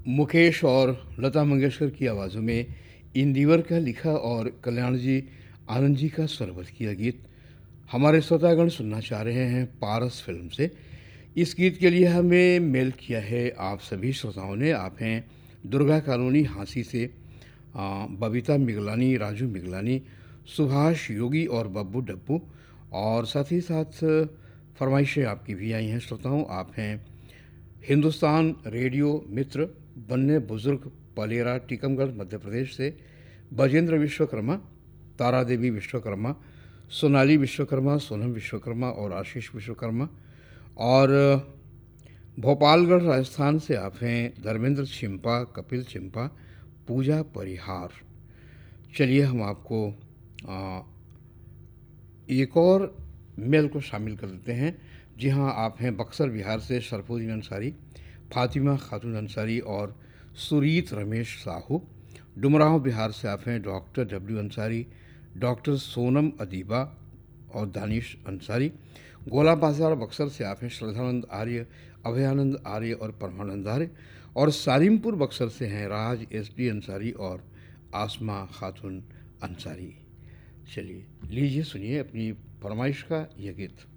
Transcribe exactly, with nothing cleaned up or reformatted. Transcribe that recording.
मुकेश और लता मंगेशकर की आवाज़ों में इंदिवर का लिखा और कल्याण जी आनंद जी का स्वरबद्ध किया गीत हमारे श्रोतागण सुनना चाह रहे हैं पारस फिल्म से। इस गीत के लिए हमें मेल किया है आप सभी श्रोताओं ने। आप हैं दुर्गा कॉलोनी हांसी से आ, बबीता मिगलानी, राजू मिगलानी, सुभाष योगी और बब्बू डब्बू। और साथ ही साथ फरमाइशें आपकी भी आई हैं श्रोताओं। आप हैं हिंदुस्तान रेडियो मित्र बन्ने बुजुर्ग पलेरा टीकमगढ़ मध्य प्रदेश से बजेंद्र विश्वकर्मा, तारा देवी विश्वकर्मा, सोनाली विश्वकर्मा, सोनम विश्वकर्मा और आशीष विश्वकर्मा। और भोपालगढ़ राजस्थान से आप हैं धर्मेंद्र चिंपा, कपिल चिंपा, पूजा परिहार। चलिए हम आपको आ, एक और मेल को शामिल कर देते हैं। जी हाँ, आप हैं बक्सर बिहार से शरफुद्दीन अंसारी, फातिमा खातून अंसारी और सुरीत रमेश साहू। डुमरांव बिहार से आप हैं doctor W Ansari, doctor Sonam Adiba और दानिश अंसारी। गोला बाजार बक्सर से आप हैं श्रद्धानंद आर्य, अभयानंद आर्य और परमानंद आर्य। और सालिमपुर बक्सर से हैं राज एस डी अंसारी और आसमा खातून अंसारी। चलिए लीजिए सुनिए अपनी फरमाइश का यह गीत।